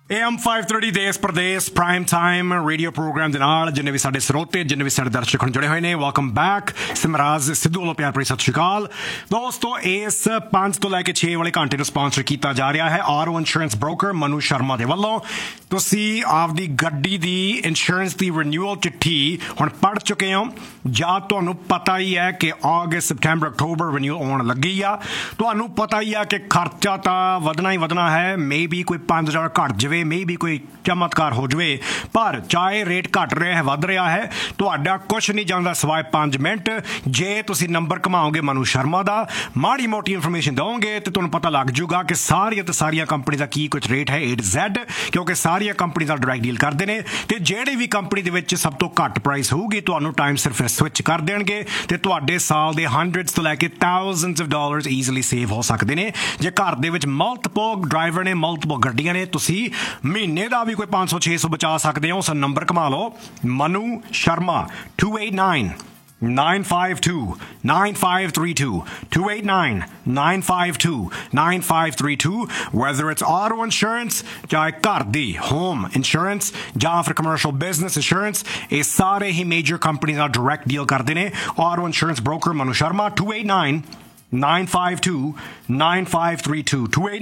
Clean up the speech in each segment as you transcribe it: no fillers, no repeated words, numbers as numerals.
AM 530 ਦੇਸ ਪ੍ਰਦੇਸ prime time radio programme ਦੇ ਨਾਲ ਜਿੰਨੇ ਵੀ ਸਾਡੇ ਸਰੋਤੇ ਜਿੰਨੇ ਵੀ ਸਾਡੇ ਦਰਸ਼ਕ ਹੁਣ ਜੁੜੇ ਹੋਏ ਨੇ ਵੈਲਕਮ ਬੈਕ ਸਿਮਰਾਜ ਸਿੱਧੂ ਵੱਲੋਂ ਪਿਆਰ ਭਰੀ ਸਤਿ ਸ਼੍ਰੀ ਅਕਾਲ ਦੋਸਤੋ ਇਸ 5 ਤੋਂ ਲੈ ਕੇ 6 ਵਾਲੇ ਘੰਟੇ ਨੂੰ ਸਪਾਂਸਰ ਕੀਤਾ ਜਾ ਰਿਹਾ ਹੈ RO insurance broker Manu Sharma ਦੇ ਵੱਲੋਂ ਤੁਸੀਂ ਆਪਦੀ ਗੱਡੀ ਦੀ ਇੰਸ਼ੋਰੈਂਸ ਦੀ ਰਿਨਿਊਅਲ ਚਿੱਠੀ ਹੁਣ ਪੜ੍ਹ ਚੁੱਕੇ ਹੋ ਜਾਂ ਤੁਹਾਨੂੰ ਪਤਾ ਹੀ ਹੈ ਕਿ ਅਗਸਤ ਸਪਟੈਂਬਰ ਅਕਤੂਬਰ ਰਿਨਿਊਅਲ ਆਉਣ ਲੱਗੀ ਆ ਤੁਹਾਨੂੰ ਪਤਾ ਹੀ ਆ ਕਿ ਖਰਚਾ ਤਾਂ ਵਧਣਾ ਹੀ ਵਧਣਾ ਹੈ ਮੇਬੀ ਕੋਈ 5,000 ਘੱਟ ਜਾਵੇ ਮੇਬੀ ਕੋਈ ਚਮਤਕਾਰ ਹੋ ਜਾਵੇ ਪਰ ਚਾਹੇ ਰੇਟ ਘਟ ਰਿਹਾ ਹੈ ਵੱਧ ਰਿਹਾ ਹੈ ਤੁਹਾਡਾ ਕੁਛ ਨਹੀਂ ਜਾਂਦਾ ਸਿਵਾਏ 5 ਮਿੰਟ ਜੇ ਤੁਸੀਂ ਨੰਬਰ ਘਮਾਓਗੇ ਮਨੂ ਸ਼ਰਮਾ ਦਾ ਮਾੜੀ ਮੋਟੀ ਇਨਫੋਰਮੇਸ਼ਨ ਦਿਓਗੇ ਤੇ ਤੁਹਾਨੂੰ ਪਤਾ ਲੱਗ ਜਾਊਗਾ ਕਿ ਸਾਰੀਆਂ ਕੰਪਨੀ ਦਾ ਕੀ ਕੁਝ ਰੇਟ ਹੈ A to Z ਕਿਉਂਕਿ ਸਾਰੀਆਂ ਕੰਪਨੀ ਦਾ ਡਾਇਰੈਕਟ ਡੀਲ ਕਰਦੇ ਨੇ ਤੇ ਜਿਹੜੀ ਵੀ ਕੰਪਨੀ ਦੇ ਵਿੱਚ ਸਭ ਤੋਂ ਘੱਟ ਪ੍ਰਾਈਸ ਹੋਊਗੀ ਤੁਹਾਨੂੰ ਟਾਈਮ ਸਿਰ ਫਿਰ ਸਵਿਚ ਕਰ ਦੇਣਗੇ ਤੇ ਤੁਹਾਡੇ ਸਾਲ ਦੇ ਹੰਡਰਡਸ ਤੋਂ ਲੈ ਕੇ thousands of dollars easily save ਹੋ ਸਕਦੇ ਨੇ ਜੇ ਘਰ ਦੇ ਵਿੱਚ ਮਲਟੀਪਲ ਡਰਾਈਵਰ ਨੇ ਮਲਟੀਪਲ ਗੱਡੀਆਂ ਨੇ ਤੁਸੀਂ ਮਹੀਨੇ ਦਾ ਵੀ ਕੋਈ 500-600 ਬਚਾ ਸਕਦੇ ਹੋ ਉਸ ਨੰਬਰ ਘੁਮਾ ਲਓ Manu Sharma 289-952-9532 289-952-9532 whether it's auto insurance ਚਾਹੇ ਘਰ ਦੀ home insurance ਜਾਂ ਫਿਰ commercial business insurance ਇਹ ਸਾਰੇ ਹੀ major companies ਨਾਲ direct deal ਕਰਦੇ ਨੇ auto insurance broker Manu Sharma 289-952-9532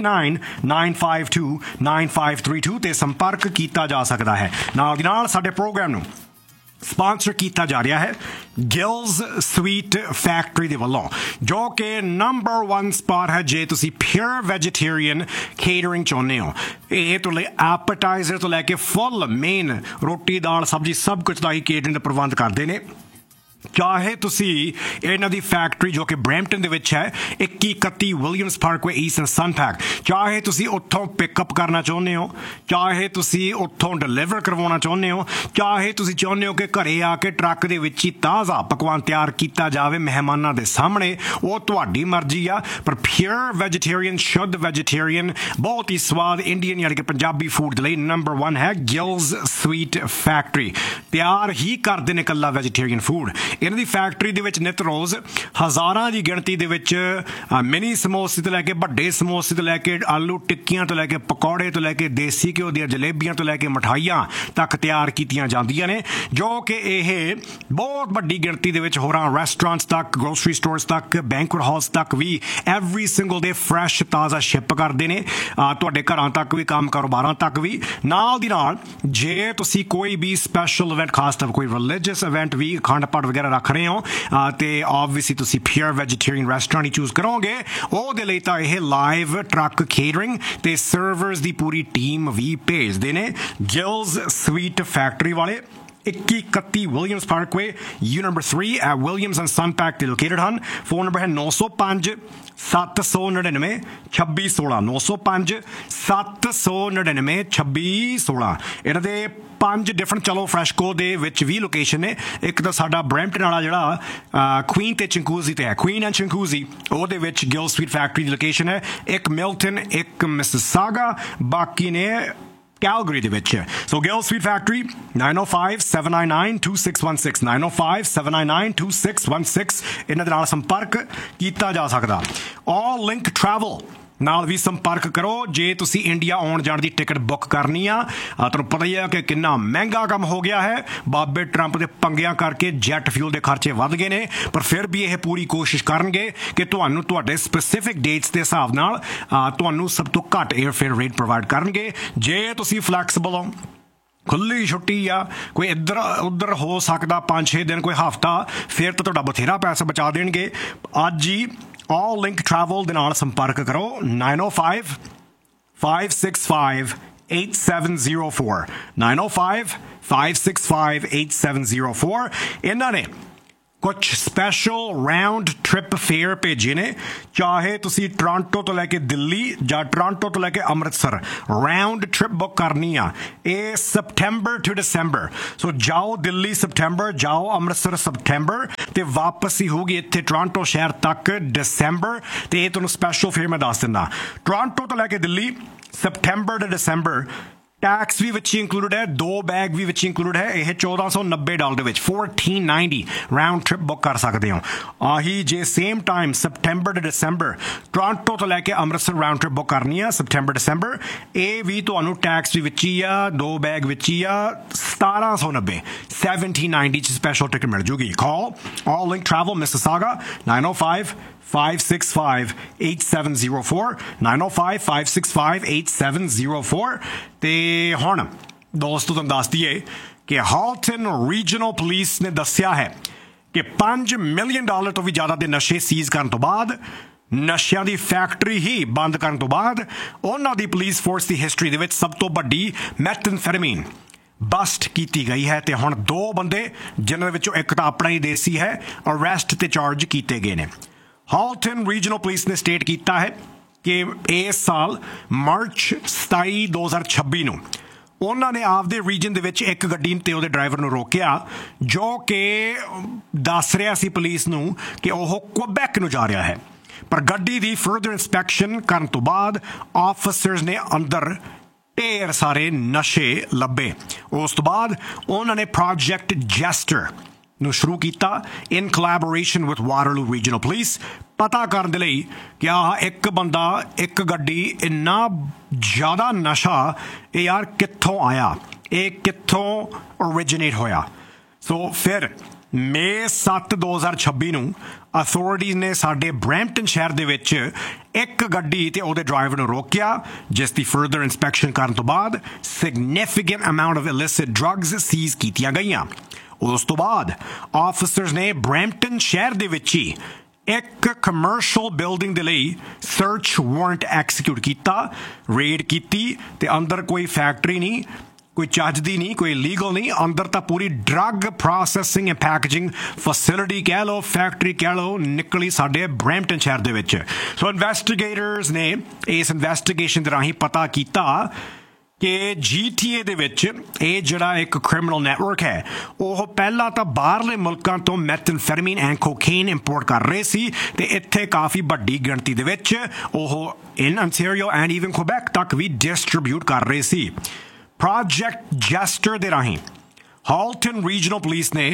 289-952-9532 ਤੇ ਸੰਪਰਕ ਕੀਤਾ ਜਾ ਸਕਦਾ ਹੈ ਨਾਲ ਦੀ ਨਾਲ ਸਾਡੇ ਪ੍ਰੋਗਰਾਮ ਨੂੰ ਸਪਾਂਸਰ ਕੀਤਾ ਜਾ ਰਿਹਾ ਹੈ ਗਿਲਜ਼ ਸਵੀਟ ਫੈਕਟਰੀ ਦੇ ਵੱਲੋਂ ਜੋ ਕਿ ਨੰਬਰ 1 ਸਪਾਟ ਹੈ ਜੇ ਤੁਸੀਂ ਪਿਓਰ ਵੈਜੀਟੇਰੀਅਨ ਕੇਟਰਿੰਗ ਚਾਹੁੰਦੇ ਹੋ ਇਹ ਤੋਂ ਲੈ ਐਪੇਟਾਈਜ਼ਰ ਤੋਂ ਲੈ ਕੇ ਫੁੱਲ ਮੇਨ ਰੋਟੀ ਦਾਲ ਸਬਜ਼ੀ ਸਭ ਕੁਝ ਦਾ ਹੀ ਕੇਟਰਿੰਗ ਦਾ ਪ੍ਰਬੰਧ ਕਰਦੇ ਨੇ ਚਾਹੇ ਤੁਸੀਂ ਇਹਨਾਂ ਦੀ ਫੈਕਟਰੀ ਜੋ ਕਿ ਬਰੈਂਪਟਨ ਦੇ ਵਿੱਚ ਹੈ 2131 ਵਿਲੀਅਮਸ ਪਾਰਕਵੇ ਈਸਟਰਨ ਸਨਪੈਕ ਚਾਹੇ ਤੁਸੀਂ ਉੱਥੋਂ ਪਿਕਅਪ ਕਰਨਾ ਚਾਹੁੰਦੇ ਹੋ ਚਾਹੇ ਤੁਸੀਂ ਉੱਥੋਂ ਡਿਲੀਵਰ ਕਰਵਾਉਣਾ ਚਾਹੁੰਦੇ ਹੋ ਚਾਹੇ ਤੁਸੀਂ ਚਾਹੁੰਦੇ ਹੋ ਕਿ ਘਰੇ ਆ ਕੇ ਟਰੱਕ ਦੇ ਵਿੱਚ ਹੀ ਤਾਜ਼ਾ ਪਕਵਾਨ ਤਿਆਰ ਕੀਤਾ ਜਾਵੇ ਮਹਿਮਾਨਾਂ ਦੇ ਸਾਹਮਣੇ ਉਹ ਤੁਹਾਡੀ ਮਰਜ਼ੀ ਆ ਪਰ ਪਿਓਰ ਵੈਜੀਟੇਰੀਅਨ ਸ਼ੁੱਧ ਵੈਜੀਟੇਰੀਅਨ ਬਹੁਤ ਹੀ ਸਵਾਦ ਇੰਡੀਅਨ ਯਾਨੀ ਕਿ ਪੰਜਾਬੀ ਫੂਡ ਦੇ ਲਈ ਨੰਬਰ 1 ਹੈ ਗਿਲਜ਼ ਸਵੀਟ ਫੈਕਟਰੀ ਤਿਆਰ ਹੀ ਕਰਦੇ ਨੇ ਇਕੱਲਾ ਵੈਜੀਟੇਰੀਅਨ ਫੂਡ ਇਹਨਾਂ ਦੀ ਫੈਕਟਰੀ ਦੇ ਵਿੱਚ ਨਿਤ ਰੋਜ਼ ਹਜ਼ਾਰਾਂ ਦੀ ਗਿਣਤੀ ਦੇ ਵਿੱਚ ਮਿਨੀ ਸਮੋਸੇ ਤੋਂ ਲੈ ਕੇ ਵੱਡੇ ਸਮੋਸੇ ਤੋਂ ਲੈ ਕੇ ਆਲੂ ਟਿੱਕੀਆਂ ਤੋਂ ਲੈ ਕੇ ਪਕੌੜੇ ਤੋਂ ਲੈ ਕੇ ਦੇਸੀ ਘਿਓ ਦੀਆਂ ਜਲੇਬੀਆਂ ਤੋਂ ਲੈ ਕੇ ਮਠਾਈਆਂ ਤੱਕ ਤਿਆਰ ਕੀਤੀਆਂ ਜਾਂਦੀਆਂ ਨੇ ਜੋ ਕਿ ਇਹ ਬਹੁਤ ਵੱਡੀ ਗਿਣਤੀ ਦੇ ਵਿੱਚ ਹੋਰਾਂ ਰੈਸਟੋਰੈਂਟਸ ਤੱਕ ਗਰੋਸਰੀ ਸਟੋਰਸ ਤੱਕ ਬੈਂਕੁਏਟ ਹਾਲਸ ਤੱਕ ਵੀ ਐਵਰੀ ਸਿੰਗਲ ਡੇ ਫਰੈਸ਼ ਤਾਜ਼ਾ ਸ਼ਿਪ ਕਰਦੇ ਨੇ ਤੁਹਾਡੇ ਘਰਾਂ ਤੱਕ ਵੀ ਕੰਮ ਕਾਰੋਬਾਰਾਂ ਤੱਕ ਵੀ ਨਾਲ ਦੀ ਨਾਲ ਜੇ ਤੁਸੀਂ ਕੋਈ ਵੀ ਸਪੈਸ਼ਲ ਇਵੈਂਟ ਖਾਸ ਤੌਰ ਕੋਈ ਰਿਲੀਜੀਅਸ ਇਵੈਂਟ ਵੀ ਅਖੰਡ ਪਾਠ ਵਗੈਰਾ ਰੱਖ ਰਹੇ ਹੋ ਤੇ ਆਬਵੀਅਸਲੀ ਤੁਸੀਂ ਪਿਓਰ ਵੈਜੀਟੇਰੀਅਨ ਰੈਸਟੋਰੈਂਟ ਹੀ ਚੂਜ਼ ਕਰੋਗੇ ਉਹਦੇ ਲਈ ਤਾਂ ਇਹ ਲਾਈਵ ਟਰੱਕ ਕੇਟਰਿੰਗ ਤੇ ਸਰਵਰਸ ਦੀ ਪੂਰੀ ਟੀਮ ਵੀ ਭੇਜਦੇ ਨੇ ਗਿਲਜ਼ ਸਵੀਟ ਫੈਕਟਰੀ ਵਾਲੇ 2131 Williams Parkway you number 3 at Williams and Sunpack ਤੇ ਲੋਕੇਟਡ ਹਨ ਫੋਨ ਨੰਬਰ ਹੈ 905-799-2616 ਇਹਨਾਂ ਦੇ 5 ਡਿਫਰੈਂਟ ਚਲੋ ਫਰੈਸ਼ਕੋ ਦੇ ਵਿੱਚ ਵੀ ਲੋਕੇਸ਼ਨ ਨੇ ਇੱਕ ਤਾਂ ਸਾਡਾ ਬਰੈਂਪਟਨ ਵਾਲਾ ਜਿਹੜਾ ਕੁਈਨ ਤੇ ਚਿੰਕੂਜ਼ੀ ਤੇ ਹੈ ਕੁਈਨ ਐਂਡ ਚਿੰਕੂਜ਼ੀ ਉਹਦੇ ਵਿੱਚ ਗਿਲ ਸਵੀਟ ਫੈਕਟਰੀ ਦੀ ਲੋਕੇਸ਼ਨ ਹੈ ਇੱਕ ਮਿਲਟਨ ਇੱਕ ਮਿਸਿਸਾਗਾ ਬਾਕੀ ਨੇ Calgary ਦੇ ਵਿੱਚ ਸੋ ਗਿਲ ਸਵੀਟ ਫੈਕਟਰੀ 905-799-2616 905-799-2616 ਇਹਨਾਂ ਦੇ ਨਾਲ ਸੰਪਰਕ ਕੀਤਾ ਜਾ ਸਕਦਾ All Link Travel ਨਾਲ ਵੀ ਸੰਪਰਕ ਕਰੋ ਜੇ ਤੁਸੀਂ ਇੰਡੀਆ ਆਉਣ ਜਾਣ ਦੀ ਟਿਕਟ ਬੁੱਕ ਕਰਨੀ ਆ ਤੁਹਾਨੂੰ ਪਤਾ ਹੀ ਹੈ ਕਿ ਕਿੰਨਾ ਮਹਿੰਗਾ ਕੰਮ ਹੋ ਗਿਆ ਹੈ ਬਾਬੇ ਟਰੰਪ ਦੇ ਪੰਗਿਆਂ ਕਰਕੇ ਜੈਟ ਫਿਊਲ ਦੇ ਖਰਚੇ ਵੱਧ ਗਏ ਨੇ ਪਰ ਫਿਰ ਵੀ ਇਹ ਪੂਰੀ ਕੋਸ਼ਿਸ਼ ਕਰਨਗੇ ਕਿ ਤੁਹਾਨੂੰ ਤੁਹਾਡੇ ਸਪੈਸੀਫਿਕ ਡੇਟਸ ਦੇ ਹਿਸਾਬ ਨਾਲ ਤੁਹਾਨੂੰ ਸਭ ਤੋਂ ਘੱਟ 에ਅਰਫੇਅਰ ਰੇਟ ਪ੍ਰੋਵਾਈਡ ਕਰਨਗੇ ਜੇ ਤੁਸੀਂ ਫਲੈਕਸੀਬਲ ਹੋ ਖੁੱਲੀ ਛੁੱਟੀ ਆ ਕੋਈ ਇੱਧਰ ਉੱਧਰ ਹੋ ਸਕਦਾ 5-6 ਦਿਨ ਕੋਈ ਹਫ਼ਤਾ ਫਿਰ ਤਾਂ ਤੁਹਾਡਾ ਬਥੇਰਾ ਪੈਸਾ ਬਚਾ ਦੇਣਗੇ ਅੱਜ ਹੀ All Link Travel ਦੇ ਨਾਲ ਸੰਪਰਕ ਕਰੋ 905-565-8704 905-565-8704 ਇਹਨਾਂ ਨੇ ਕੁਛ ਸਪੈਸ਼ਲ ਰਾਊਂਡ ਟ੍ਰਿਪ ਫੇਅਰ ਭੇਜੇ ਨੇ ਚਾਹੇ ਤੁਸੀਂ ਟੋਰਾਂਟੋ ਤੋਂ ਲੈ ਕੇ ਦਿੱਲੀ ਜਾਂ ਟੋਰਾਂਟੋ ਤੋਂ ਲੈ ਕੇ ਅੰਮ੍ਰਿਤਸਰ ਰਾਊਂਡ ਟ੍ਰਿਪ ਬੁੱਕ ਕਰਨੀ ਆ ਇਹ ਸਪਟੈਂਬਰ ਟੂ ਦਸੰਬਰ ਸੋ ਜਾਓ ਦਿੱਲੀ ਸਪਟੈਂਬਰ ਜਾਓ ਅੰਮ੍ਰਿਤਸਰ ਸਪਟੈਂਬਰ ਤੇ ਵਾਪਸ ਹੀ ਹੋਊਗੀ ਇੱਥੇ ਟੋਰਾਂਟੋ ਸ਼ਹਿਰ ਤੱਕ ਦਸੰਬਰ ਤੇ ਇਹ ਤੁਹਾਨੂੰ ਸਪੈਸ਼ਲ ਫੇਅਰ ਮੈਂ ਦੱਸ ਦਿੰਦਾ ਟੋਰਾਂਟੋ ਤੋਂ ਲੈ ਕੇ Delhi September to December tax ਵੀ ਵਿੱਚ ਇੰਕਲੂਡਡ ਹੈ, 2 ਬੈਗ ਵੀ ਵਿੱਚ ਇੰਕਲੂਡ ਹੈ। ਇਹ $1490 ਦੇ ਵਿੱਚ 1490 ਰਾਊਂਡ ਟ੍ਰਿਪ ਬੁੱਕ ਕਰ ਸਕਦੇ ਹੋ। ਆਹੀ ਜੇ ਸੇਮ ਟਾਈਮ ਸਪਟੈਂਬਰ ਤੋਂ ਦਸੰਬਰ ਟੋਰਾਂਟੋ ਤੋਂ ਲੈ ਕੇ ਅੰਮ੍ਰਿਤਸਰ ਰਾਊਂਡ ਟ੍ਰਿਪ ਬੁੱਕ ਕਰਨੀ ਆ ਸਪਟੈਂਬਰ ਦਸੰਬਰ, ਇਹ ਵੀ ਤੁਹਾਨੂੰ ਟੈਕਸ ਵੀ ਵਿੱਚ ਹੀ ਆ, 2 ਬੈਗ ਵਿੱਚ ਹੀ ਆ, 1790 1790 ਚ ਸਪੈਸ਼ਲ ਟਿਕਟ ਮਿਲ ਜੂਗੀ। ਕਾਲ All Link Travel Mississauga 905-565-8704 905-565-8704। ਤੇ ਹੁਣ ਦੋਸਤੋ ਤੁਹਾਨੂੰ ਦੱਸ ਦਈਏ ਕਿ ਹਾਲਟਨ ਰੀਜਨਲ ਪੁਲਿਸ ਨੇ ਦੱਸਿਆ ਹੈ ਕਿ $5 ਮਿਲੀਅਨ ਤੋਂ ਵੀ ਜ਼ਿਆਦਾ ਦੇ ਨਸ਼ੇ ਸੀਜ਼ ਕਰਨ ਤੋਂ ਬਾਅਦ, ਨਸ਼ਿਆਂ ਦੀ ਫੈਕਟਰੀ ਹੀ ਬੰਦ ਕਰਨ ਤੋਂ ਬਾਅਦ, ਉਹਨਾਂ ਦੀ ਪੁਲਿਸ ਫੋਰਸ ਦੀ ਹਿਸਟਰੀ ਦੇ ਵਿੱਚ ਸਭ ਤੋਂ ਵੱਡੀ ਮੈਥੈਮਫੈਟਾਮੀਨ ਬਸਟ ਕੀਤੀ ਗਈ ਹੈ। ਤੇ ਹੁਣ 2 ਬੰਦੇ, ਜਿਨ੍ਹਾਂ ਵਿੱਚੋਂ ਇੱਕ ਤਾਂ ਆਪਣਾ ਹੀ ਦੇਸੀ ਹੈ, ਅਰੈਸਟ ਤੇ ਚਾਰਜ ਕੀਤੇ ਗਏ ਨੇ। ਹਾਲਟਨ ਰੀਜਨਲ ਪੁਲਿਸ ਨੇ ਸਟੇਟ ਕੀਤਾ ਹੈ ਕਿ ਇਸ ਸਾਲ ਮਾਰਚ 27 2026 ਨੂੰ ਉਹਨਾਂ ਨੇ ਆਪਦੇ ਰੀਜਨ ਦੇ ਵਿੱਚ ਇੱਕ ਗੱਡੀ ਤੇ ਉਹਦੇ ਡਰਾਈਵਰ ਨੂੰ ਰੋਕਿਆ, ਜੋ ਕਿ ਦੱਸ ਰਿਹਾ ਸੀ ਪੁਲਿਸ ਨੂੰ ਕਿ ਉਹ ਕੁਬੈਕ ਨੂੰ ਜਾ ਰਿਹਾ ਹੈ। ਪਰ ਗੱਡੀ ਦੀ ਫਰਦਰ ਇੰਸਪੈਕਸ਼ਨ ਕਰਨ ਤੋਂ ਬਾਅਦ ਆਫਿਸਰਸ ਨੇ ਅੰਦਰ ਢੇਰ ਸਾਰੇ ਨਸ਼ੇ ਲੱਭੇ। ਉਸ ਤੋਂ ਬਾਅਦ ਉਹਨਾਂ ਨੇ ਪ੍ਰੋਜੈਕਟ ਜੈਸਟਰ ਨੂੰ ਸ਼ੁਰੂ ਕੀਤਾ ਇਨ collaboration with Waterloo regional police, ਪਤਾ ਕਰਨ ਦੇ ਲਈ ਕਿ ਆਹ ਇੱਕ ਬੰਦਾ, ਇੱਕ ਗੱਡੀ, ਇੰਨਾ ਜ਼ਿਆਦਾ ਨਸ਼ਾ ਇਹ ਯਾਰ ਕਿੱਥੋਂ ਆਇਆ, ਇਹ ਕਿੱਥੋਂ ਓਰੀਜਿਨੇਟ ਹੋਇਆ। ਸੋ ਫਿਰ ਮਈ 7 2026 ਨੂੰ ਅਥਾਰਟੀਜ਼ ਨੇ ਸਾਡੇ ਬਰੈਂਪਟਨ ਸ਼ਹਿਰ ਦੇ ਵਿੱਚ ਇੱਕ ਗੱਡੀ ਤੇ ਉਹਦੇ ਡਰਾਈਵਰ ਨੂੰ ਰੋਕਿਆ, ਜਿਸ ਦੀ ਫਰਦਰ ਇੰਸਪੈਕਸ਼ਨ ਕਰਨ ਤੋਂ ਬਾਅਦ significant amount of illicit drugs cease ਕੀਤੀਆਂ ਗਈਆਂ। ਉਸ ਤੋਂ ਬਾਅਦ ਆਫਿਸਰਸ ਨੇ ਬਰੈਂਪਟਨ ਸ਼ਹਿਰ ਦੇ ਵਿੱਚ ਹੀ ਇੱਕ ਕਮਰਸ਼ੀਅਲ ਬਿਲਡਿੰਗ ਦੇ ਲਈ ਸਰਚ ਵਾਰੰਟ ਐਕਸੀਕਿਊਟ ਕੀਤਾ, ਰੇਡ ਕੀਤੀ ਤੇ ਅੰਦਰ ਕੋਈ ਫੈਕਟਰੀ ਨਹੀਂ, ਕੋਈ ਚੱਜ ਦੀ ਨਹੀਂ, ਕੋਈ ਲੀਗਲ ਨਹੀਂ, ਅੰਦਰ ਤਾਂ ਪੂਰੀ drug processing and packaging facility ਕਹਿ ਲਓ, ਫੈਕਟਰੀ ਕਹਿ ਲਓ, ਨਿਕਲੀ ਸਾਡੇ ਬਰੈਂਪਟਨ ਸ਼ਹਿਰ ਦੇ ਵਿੱਚ। ਸੋ ਇਨਵੈਸਟੀਗੇਟਰਸ ਨੇ ਇਸ ਇਨਵੈਸਟੀਗੇਸ਼ਨ ਦੇ ਰਾਹੀਂ ਪਤਾ ਕੀਤਾ ਕਿ GTA ਦੇ ਵਿੱਚ ਇਹ ਜਿਹੜਾ ਇੱਕ ਕ੍ਰਿਮੀਨਲ ਨੈਟਵਰਕ ਹੈ, ਉਹ ਪਹਿਲਾਂ ਤਾਂ ਬਾਹਰਲੇ ਮੁਲਕਾਂ ਤੋਂ ਮੈਥੈਮਫੈਟਾਮੀਨ ਐਂਡ ਕੋਕੇਨ ਇੰਪੋਰਟ ਕਰ ਰਹੇ ਸੀ ਤੇ ਇੱਥੇ ਕਾਫੀ ਵੱਡੀ ਗਿਣਤੀ ਦੇ ਵਿੱਚ ਉਹ ਇਨ ontario ਐਂਡ ਈਵਨ ਕੁਬੈਕ ਤੱਕ ਵੀ ਡਿਸਟਰੀਬਿਊਟ ਕਰ ਰਹੇ ਸੀ। ਪ੍ਰੋਜੈਕਟ ਜੈਸਟਰ ਦੇ ਰਾਹੀਂ ਹਾਲਟਨ ਰੀਜਨਲ ਪੁਲਿਸ ਨੇ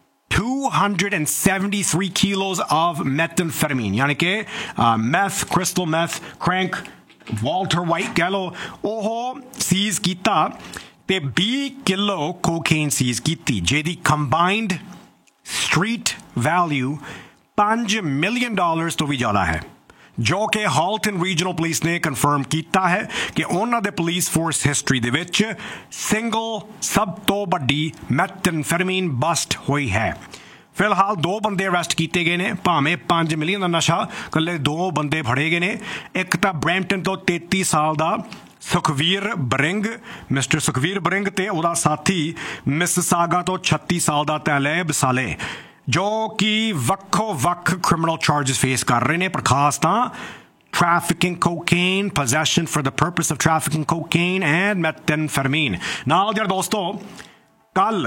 273 kilos of methamphetamine, यानी कि math, crystal math, crank, Walter white ਕਹਿ ਲਓ, ਉਹ ਸੀਜ਼ ਕੀਤਾ ਤੇ 20 ਕਿਲੋ ਕੋਕੇਨ ਸੀਜ਼ ਕੀਤੀ, ਜਿਹਦੀ ਕੰਬਾਈਨਡ ਸਟਰੀਟ ਵੈਲਿਊ $5 ਮਿਲੀਅਨ ਤੋਂ ਵੀ ਜ਼ਿਆਦਾ ਹੈ, ਜੋ ਕਿ ਹਾਲਟਨ ਰੀਜਨਲ ਪੁਲਿਸ ਨੇ ਕਨਫਰਮ ਕੀਤਾ ਹੈ ਕਿ ਉਹਨਾਂ ਦੇ ਪੁਲਿਸ ਫੋਰਸ ਹਿਸਟਰੀ ਦੇ ਵਿੱਚ ਸਿੰਗਲ ਸਭ ਤੋਂ ਵੱਡੀ ਮੈਥੈਮਫੈਟਾਮੀਨ ਬਸਟ ਹੋਈ ਹੈ। ਫਿਲਹਾਲ 2 ਬੰਦੇ ਅਰੈਸਟ ਕੀਤੇ ਗਏ ਨੇ, ਭਾਵੇਂ 5 ਮਿਲੀਅਨ ਦਾ ਨਸ਼ਾ, ਇਕੱਲੇ 2 ਬੰਦੇ ਫੜੇ ਗਏ ਨੇ। ਇੱਕ ਤਾਂ ਬਰੈਂਪਟਨ ਤੋਂ 33 ਸਾਲ ਦਾ ਸੁਖਵੀਰ ਬਰਿੰਗ, ਮਿਸਟਰ ਸੁਖਵੀਰ ਬਰਿੰਗ, ਤੇ ਉਹਦਾ ਸਾਥੀ ਮਿਸਿਸਾਗਾ ਤੋਂ 36 ਸਾਲ ਦਾ ਤੈਲੇਬ ਸਾਲੇ, ਜੋ ਕਿ ਵੱਖੋ ਵੱਖ ਕ੍ਰਿਮੀਨਲ ਚਾਰਜਸ ਫੇਸ ਕਰ ਰਹੇ ਨੇ, ਪਰ ਖਾਸ ਤਾਂ trafficking cocaine, possession for the purpose of trafficking cocaine and methamphetamine। ਨਾਲ ਜਿਹੜਾ ਦੋਸਤੋ ਕੱਲ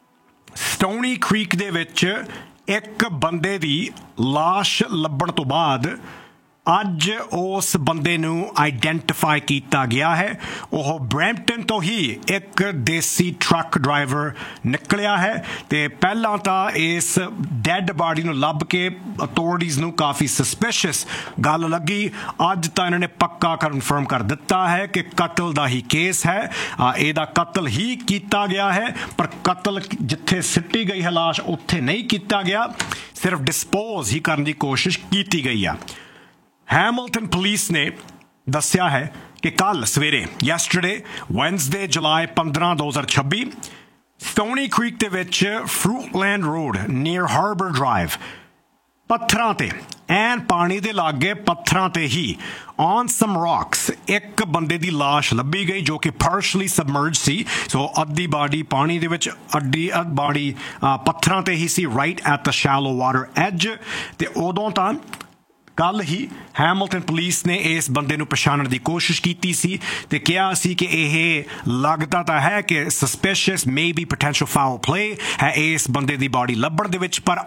ਸਟੋਨੀ ਕ੍ਰੀਕ ਦੇ ਵਿੱਚ ਇੱਕ ਬੰਦੇ ਦੀ ਲਾਸ਼ ਲੱਭਣ ਤੋਂ ਬਾਅਦ ਅੱਜ ਉਸ ਬੰਦੇ ਨੂੰ ਆਈਡੈਂਟੀਫਾਈ ਕੀਤਾ ਗਿਆ ਹੈ। ਉਹ ਬਰੈਂਪਟਨ ਤੋਂ ਹੀ ਇੱਕ ਦੇਸੀ ਟਰੱਕ ਡਰਾਈਵਰ ਨਿਕਲਿਆ ਹੈ ਤੇ ਪਹਿਲਾਂ ਤਾਂ ਇਸ ਡੈਡ ਬਾਡੀ ਨੂੰ ਲੱਭ ਕੇ ਅਥਾਰਟੀਜ਼ ਨੂੰ ਕਾਫੀ ਸਸਪੀਸ਼ੀਅਸ ਗੱਲ ਲੱਗੀ। ਅੱਜ ਤਾਂ ਇਹਨਾਂ ਨੇ ਪੱਕਾ ਕਨਫਰਮ ਕਰ ਦਿੱਤਾ ਹੈ ਕਿ ਕਤਲ ਦਾ ਹੀ ਕੇਸ ਹੈ, ਇਹਦਾ ਕਤਲ ਹੀ ਕੀਤਾ ਗਿਆ ਹੈ, ਪਰ ਕਤਲ ਜਿੱਥੇ ਸਿੱਟੀ ਗਈ ਹੈ ਲਾਸ਼ ਉੱਥੇ ਨਹੀਂ ਕੀਤਾ ਗਿਆ, ਸਿਰਫ ਡਿਸਪੋਜ਼ ਹੀ ਕਰਨ ਦੀ ਕੋਸ਼ਿਸ਼ ਕੀਤੀ ਗਈ ਆ। ਹੈਮਿਲਟਨ ਪੁਲਿਸ ਨੇ ਦੱਸਿਆ ਹੈ ਕਿ ਕੱਲ ਸਵੇਰੇ ਯੈਸਟਰਡੇ ਵੈਨਸਡੇ ਜੁਲਾਈ 15 2026 ਸਟੋਨੀ ਕ੍ਰੀਕ ਦੇ ਵਿੱਚ ਫਰੂਟਲੈਂਡ ਰੋਡ ਨੀਅਰ ਹਾਰਬਰ ਡਰਾਈਵ ਪੱਥਰਾਂ ਤੇ ਐਨ ਪਾਣੀ ਦੇ ਲਾਗੇ ਪੱਥਰਾਂ ਤੇ ਹੀ ਔਨ ਸਮ ਰੌਕਸ ਇੱਕ ਬੰਦੇ ਦੀ ਲਾਸ਼ ਲੱਭੀ ਗਈ, ਜੋ ਕਿ ਪਾਰਸ਼ਲੀ ਸਬਮਰਜ ਸੀ। ਸੋ ਅੱਧੀ ਬਾਡੀ ਪਾਣੀ ਦੇ ਵਿੱਚ, ਅੱਧੀ ਬਾਡੀ ਪੱਥਰਾਂ ਤੇ ਹੀ ਸੀ, right at the shallow water as. ਤੇ ਉਦੋਂ ਤਾਂ ਕੱਲ ਹੀ ਹੈਮਿਲਟਨ ਪੁਲਿਸ ਨੇ ਇਸ ਬੰਦੇ ਨੂੰ ਪਛਾਣਨ ਦੀ ਕੋਸ਼ਿਸ਼ ਕੀਤੀ ਸੀ ਤੇ ਕਿਹਾ ਸੀ ਕਿ ਇਹ ਲੱਗਦਾ ਤਾਂ ਹੈ ਕਿ suspicious may be potential foul play ਹੈ ਇਸ ਬੰਦੇ ਦੀ ਬਾਡੀ ਲੱਭਣ ਦੇ ਵਿੱਚ। ਪਰ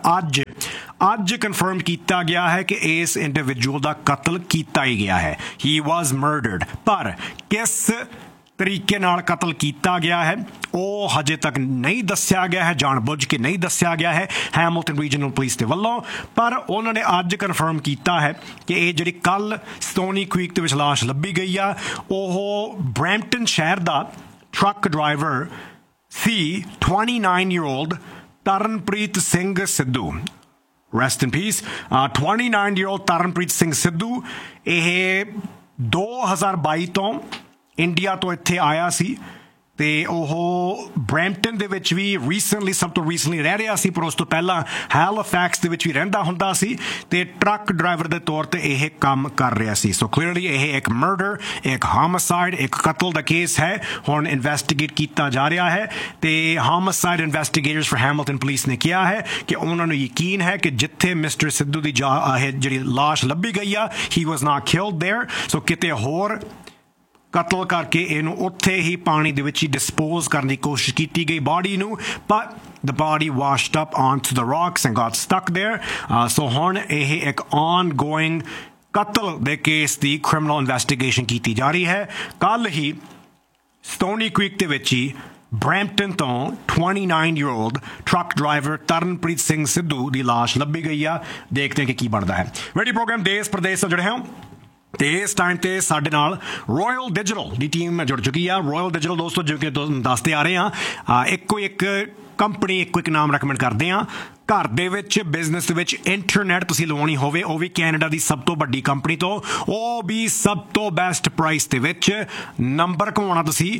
ਅੱਜ ਕਨਫਰਮ ਕੀਤਾ ਗਿਆ ਹੈ ਕਿ ਇਸ ਇੰਡੀਵਿਜੂਅਲ ਦਾ ਕਤਲ ਕੀਤਾ ਹੀ ਗਿਆ ਹੈ। ਹੀ ਵਾਜ਼ ਮਰਡਰਡ। ਪਰ ਕਿਸ ਤਰੀਕੇ ਨਾਲ ਕਤਲ ਕੀਤਾ ਗਿਆ ਹੈ ਉਹ ਹਜੇ ਤੱਕ ਨਹੀਂ ਦੱਸਿਆ ਗਿਆ ਹੈ, ਜਾਣ-ਬੁੱਝ ਕੇ ਨਹੀਂ ਦੱਸਿਆ ਗਿਆ ਹੈ ਹੈਮਿਲਟਨ ਰੀਜਨਲ ਪੁਲਿਸ ਦੇ ਵੱਲੋਂ। ਪਰ ਉਹਨਾਂ ਨੇ ਅੱਜ ਕਨਫਰਮ ਕੀਤਾ ਹੈ ਕਿ ਇਹ ਜਿਹੜੀ ਕੱਲ ਸਟੋਨੀ ਕ੍ਰੀਕ ਦੇ ਵਿੱਚ ਲਾਸ਼ ਲੱਭੀ ਗਈ ਆ ਉਹ ਬਰੈਂਪਟਨ ਸ਼ਹਿਰ ਦਾ ਟਰੱਕ ਡਰਾਈਵਰ ਸੀ 29-year-old ਤਰਨਪ੍ਰੀਤ ਸਿੰਘ ਸਿੱਧੂ। ਰੈਸਟ ਇਨ ਪੀਸ। 29-year-old ਤਰਨਪ੍ਰੀਤ ਸਿੰਘ ਸਿੱਧੂ ਇਹ 2022 ਤੋਂ ਇੰਡੀਆ ਤੋਂ ਇੱਥੇ ਆਇਆ ਸੀ ਅਤੇ ਉਹ ਬਰੈਂਪਟਨ ਦੇ ਵਿੱਚ ਵੀ ਸਭ ਤੋਂ ਰੀਸੈਂਟਲੀ ਰਹਿ ਰਿਹਾ ਸੀ, ਪਰ ਉਸ ਤੋਂ ਪਹਿਲਾਂ ਹੈਲੀਫੈਕਸ ਦੇ ਵਿੱਚ ਵੀ ਰਹਿੰਦਾ ਹੁੰਦਾ ਸੀ ਅਤੇ ਟਰੱਕ ਡਰਾਈਵਰ ਦੇ ਤੌਰ 'ਤੇ ਇਹ ਕੰਮ ਕਰ ਰਿਹਾ ਸੀ। ਸੋ ਕਲੀਅਰਲੀ ਇਹ ਇੱਕ ਮਰਡਰ, ਇੱਕ ਹੋਮਿਸਾਈਡ, ਇੱਕ ਕਤਲ ਦਾ ਕੇਸ ਹੈ। ਹੁਣ ਇਨਵੈਸਟੀਗੇਟ ਕੀਤਾ ਜਾ ਰਿਹਾ ਹੈ ਅਤੇ ਹੋਮਿਸਾਈਡ ਇਨਵੈਸਟੀਗੇਟਰਸ ਫॉर ਹੈਮਿਲਟਨ ਪੁਲਿਸ ਨੇ ਕਿਹਾ ਹੈ ਕਿ ਉਹਨਾਂ ਨੂੰ ਯਕੀਨ ਹੈ ਕਿ ਜਿੱਥੇ ਮਿਸਟਰ ਸਿੱਧੂ ਦੀ ਜਿਹੜੀ ਲਾਸ਼ ਲੱਭੀ ਗਈ ਆ ਹੀ ਵਾਜ਼ ਨਾਟ ਕਿਲਡ ਦੇਅਰ। ਸੋ ਕਿਤੇ ਹੋਰ ਕਤਲ ਕਰਕੇ ਇਹਨੂੰ ਉੱਥੇ ਹੀ ਪਾਣੀ ਦੇ ਵਿੱਚ ਹੀ ਡਿਸਪੋਜ਼ ਕਰਨ ਦੀ ਕੋਸ਼ਿਸ਼ ਕੀਤੀ ਗਈ ਬਾਡੀ ਨੂੰ, but the body washed up onto the rocks and got stuck there. So ਹੁਣ ਇਹ ਇੱਕ ongoing ਕਤਲ ਦੇ ਕੇਸ ਦੀ ਕ੍ਰਿਮੀਨਲ ਇਨਵੈਸਟੀਗੇਸ਼ਨ ਕੀਤੀ ਜਾ ਰਹੀ ਹੈ। ਕੱਲ੍ਹ ਹੀ ਸਟੋਨੀ ਕ੍ਰੀਕ ਦੇ ਵਿੱਚ ਹੀ ਬਰੈਂਪਟਨ ਤੋਂ 29-year-old truck driver Taranpreet Singh Sidhu ਦੀ ਲਾਸ਼ ਲੱਭੀ ਗਈ ਆ। ਦੇਖਦੇ ਹਾਂ ਕਿ ਕੀ ਬਣਦਾ ਹੈ। ਰੇਡੀਓ ਪ੍ਰੋਗਰਾਮ ਦੇਸ਼ ਪ੍ਰਦੇਸ਼ ਤੋਂ ਜੁੜੇ ਹਾਂ ਅਤੇ ਇਸ ਟਾਈਮ 'ਤੇ ਸਾਡੇ ਨਾਲ ਰੋਇਲ ਡਿਜੀਟਲ ਦੀ ਟੀਮ ਜੁੜ ਚੁੱਕੀ ਆ। ਰੋਇਲ ਡਿਜੀਟਲ ਦੋਸਤੋ ਜਿਵੇਂ ਕਿ ਦੱਸਦੇ ਆ ਰਹੇ ਹਾਂ ਇੱਕੋ ਇੱਕ ਕੰਪਨੀ, ਇੱਕੋ ਇੱਕ ਨਾਮ ਰეკਮੈਂਡ ਕਰਦੇ ਹਾਂ। ਘਰ ਦੇ ਵਿੱਚ ਬਿਜ਼ਨਸ ਦੇ ਵਿੱਚ ਇੰਟਰਨੈਟ ਤੁਸੀਂ ਲਵਾਉਣੀ ਹੋਵੇ, ਉਹ ਵੀ ਕੈਨੇਡਾ ਦੀ ਸਭ ਤੋਂ ਵੱਡੀ ਕੰਪਨੀ ਤੋਂ, ਉਹ ਵੀ ਸਭ ਤੋਂ ਬੈਸਟ ਪ੍ਰਾਈਸ ਦੇ ਵਿੱਚ। ਨੰਬਰ ਘੁਮਾਉਣਾ ਤੁਸੀਂ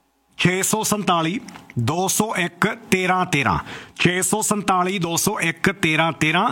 647 201 1313 647 201 1313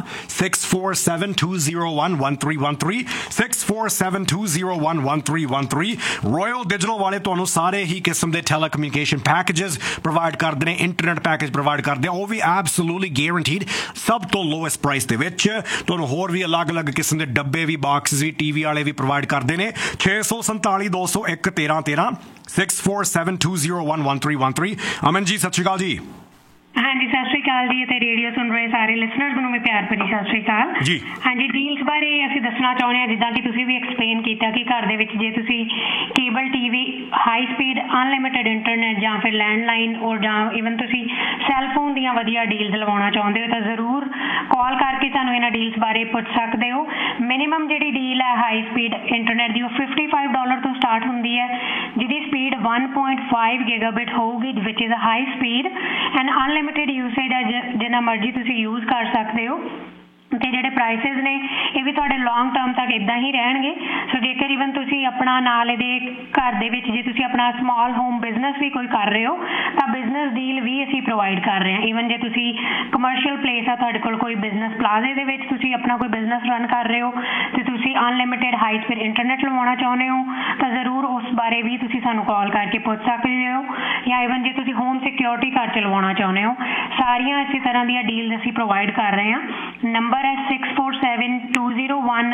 647 201 1313 647 201 1313 ਰੋਇਲ ਡਿਜੀਟਲ ਵਾਲੇ ਤੁਹਾਨੂੰ ਸਾਰੇ ਹੀ ਕਿਸਮ ਦੇ ਟੈਲੀਕਮਿਊਨੀਕੇਸ਼ਨ ਪੈਕੇਜਸ ਪ੍ਰੋਵਾਈਡ ਕਰਦੇ ਨੇ, ਇੰਟਰਨੈਟ ਪੈਕੇਜ ਪ੍ਰੋਵਾਈਡ ਕਰਦੇ ਆ, ਉਹ ਵੀ ਐਬਸੋਲੂਟਲੀ ਗੈਰੰਟੀਡ ਸਭ ਤੋਂ ਲੋਐਸਟ ਪ੍ਰਾਈਸ ਦੇ ਵਿੱਚ। ਤੁਹਾਨੂੰ ਹੋਰ ਵੀ ਅਲੱਗ-ਅਲੱਗ ਕਿਸਮ ਦੇ ਡੱਬੇ ਵੀ, ਬਾਕਸਿਸ ਵੀ, TV ਵਾਲੇ ਵੀ ਪ੍ਰੋਵਾਈਡ ਕਰਦੇ ਨੇ। 647 201 1313 647 201 1313 ਅਮਨ ਜੀ ਸਤਿ ਸ਼੍ਰੀ ਅਕਾਲ ਜੀ। ਹਾਂਜੀ ਸਤਿ ਸ਼੍ਰੀ ਅਕਾਲ ਜੀ ਅਤੇ ਰੇਡੀਓ ਸੁਣ ਰਹੇ ਸਾਰੇ ਲਿਸਨਰਸ ਨੂੰ ਮੈਂ ਪਿਆਰ ਭਰੀ ਸਤਿ ਸ਼੍ਰੀ ਅਕਾਲ ਜੀ। ਹਾਂਜੀ ਡੀਲਸ ਬਾਰੇ ਅਸੀਂ ਦੱਸਣਾ ਚਾਹੁੰਦੇ ਹਾਂ, ਜਿੱਦਾਂ ਕਿ ਤੁਸੀਂ ਵੀ ਐਕਸਪਲੇਨ ਕੀਤਾ ਕਿ ਘਰ ਦੇ ਵਿੱਚ ਜੇ ਤੁਸੀਂ cable TV, high speed unlimited internet ਜਾਂ ਫਿਰ ਲੈਂਡਲਾਈਨ ਔਰ ਜਾਂ ਈਵਨ ਤੁਸੀਂ ਸੈੱਲਫੋਨ ਦੀਆਂ ਵਧੀਆ ਡੀਲਸ ਲਵਾਉਣਾ ਚਾਹੁੰਦੇ ਹੋ ਤਾਂ ਜ਼ਰੂਰ ਕਾਲ ਕਰਕੇ ਸਾਨੂੰ ਇਹਨਾਂ ਡੀਲਸ ਬਾਰੇ ਪੁੱਛ ਸਕਦੇ ਹੋ। ਮਿਨੀਮਮ ਜਿਹੜੀ ਡੀਲ ਹੈ ਹਾਈ ਸਪੀਡ ਇੰਟਰਨੈਟ ਦੀ ਉਹ $55 ਤੋਂ ਸਟਾਰਟ ਹੁੰਦੀ ਹੈ, ਜਿਹਦੀ ਸਪੀਡ 1.5 ਗੀਗਾਬਿਟ ਹੋਊਗੀ, ਵਿਚ is a high speed and unlimited usage ਹੈ, ਜਿੰਨਾ ਮਰਜ਼ੀ ਤੁਸੀਂ ਯੂਜ਼ ਕਰ ਸਕਦੇ ਹੋ। ਅਤੇ ਜਿਹੜੇ ਪ੍ਰਾਈਸਿਸ ਨੇ ਇਹ ਵੀ ਤੁਹਾਡੇ ਲੌਂਗ ਟਰਮ ਤੱਕ ਇੱਦਾਂ ਹੀ ਰਹਿਣਗੇ। ਸੋ ਜੇਕਰ ਈਵਨ ਤੁਸੀਂ ਆਪਣਾ ਨਾਲ ਇਹਦੇ ਘਰ ਦੇ ਵਿੱਚ ਜੇ ਤੁਸੀਂ ਆਪਣਾ ਸਮਾਲ ਹੋਮ ਬਿਜ਼ਨਸ ਵੀ ਕੋਈ ਕਰ ਰਹੇ ਹੋ ਤਾਂ ਬਿਜ਼ਨਸ ਡੀਲ ਵੀ ਅਸੀਂ ਪ੍ਰੋਵਾਈਡ ਕਰ ਰਹੇ ਹਾਂ। ਈਵਨ ਜੇ ਤੁਸੀਂ ਕਮਰਸ਼ੀਅਲ ਪਲੇਸ ਆ ਤੁਹਾਡੇ ਕੋਲ ਕੋਈ ਬਿਜ਼ਨਸ ਪਲਾਜ਼ੇ ਦੇ ਵਿੱਚ ਤੁਸੀਂ ਆਪਣਾ ਕੋਈ ਬਿਜ਼ਨਸ ਰਨ ਕਰ ਰਹੇ ਹੋ ਅਤੇ ਤੁਸੀਂ ਅਨਲਿਮਿਟਿਡ ਹਾਈ ਸਪੀਡ ਇੰਟਰਨੈਟ ਲਵਾਉਣਾ ਚਾਹੁੰਦੇ ਹੋ ਤਾਂ ਜ਼ਰੂਰ ਉਸ ਬਾਰੇ ਵੀ ਤੁਸੀਂ ਸਾਨੂੰ ਕਾਲ ਕਰਕੇ ਪੁੱਛ ਸਕਦੇ ਹੋ। ਜਾਂ ਈਵਨ ਜੇ ਤੁਸੀਂ ਹੋਮ ਸਿਕਿਉਰਿਟੀ ਘਰ 'ਚ ਲਵਾਉਣਾ ਚਾਹੁੰਦੇ ਹੋ, ਸਾਰੀਆਂ ਇਸੇ ਤਰ੍ਹਾਂ ਦੀਆਂ ਡੀਲਸ ਅਸੀਂ ਪ੍ਰੋਵਾਈਡ ਕਰ ਰਹੇ ਹਾਂ। ਨੰਬਰ ਹੈ 647 201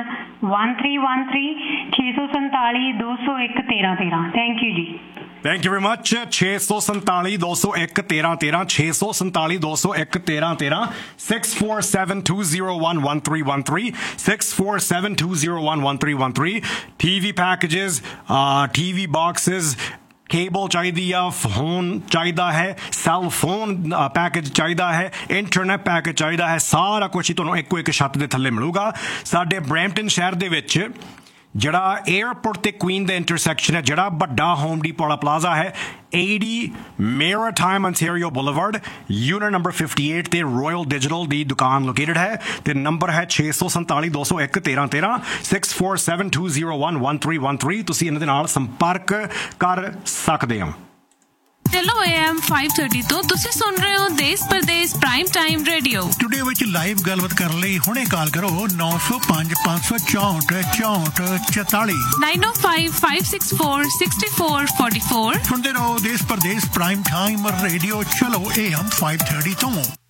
1313 647 201 1313। ਥੈਂਕ ਯੂ ਜੀ। Thank you very much. 647 201 1313 647 201 1313 647 201 1313 647 201 1313 TV packages, TV boxes, cable ਚਾਹੀਦੀ ਆ, ਫੋਨ ਚਾਹੀਦਾ ਹੈ, ਸੈੱਲ ਫੋਨ ਪੈਕੇਜ ਚਾਹੀਦਾ ਹੈ, ਇੰਟਰਨੈਟ ਪੈਕੇਜ ਚਾਹੀਦਾ ਹੈ, ਸਾਰਾ ਕੁਛ ਹੀ ਤੁਹਾਨੂੰ ਇੱਕੋ ਇੱਕ ਛੱਤ ਦੇ ਥੱਲੇ ਮਿਲੂਗਾ। ਸਾਡੇ ਬਰੈਂਪਟਨ ਸ਼ਹਿਰ ਦੇ ਵਿੱਚ ਜਿਹੜਾ ਏਅਰਪੋਰਟ ਤੇ ਕੁਈਨ ਦਾ ਇੰਟਰਸੈਕਸ਼ਨ ਹੈ, ਜਿਹੜਾ ਵੱਡਾ ਹੋਮ ਡੀਪੋ ਵਾਲਾ ਪਲਾਜ਼ਾ ਹੈ, 80 maritime ontario boulevard, unit number 58 ਤੇ ਰੋਇਲ ਡਿਜੀਟਲ ਦੀ ਦੁਕਾਨ ਲੋਕੇਟਡ ਹੈ ਤੇ ਨੰਬਰ ਹੈ 647 201 1313 647 201 1313। ਤੁਸੀਂ ਇਹਨਾਂ ਦੇ ਨਾਲ ਸੰਪਰਕ ਕਰ ਸਕਦੇ ਹੋ। ਚਲੋ AM 530 ਤੋਂ ਤੁਸੀਂ ਸੁਣ ਰਹੇ ਹੋ ਦੇਸ਼ Pradesh prime time radio. Studio ਵਿੱਚ ਲਾਈਵ ਗੱਲਬਾਤ ਕਰਨ ਲਈ ਹੁਣੇ ਕਾਲ ਕਰੋ 905 564 6444 905 564 6444। ਸੁਣਦੇ ਰਹੋ ਦੇਸ਼ ਪ੍ਰਦੇਸ਼ ਪ੍ਰਾਈਮ ਟਾਈਮ ਰੇਡੀਓ। ਚਲੋ AM 530 ਤੋਂ।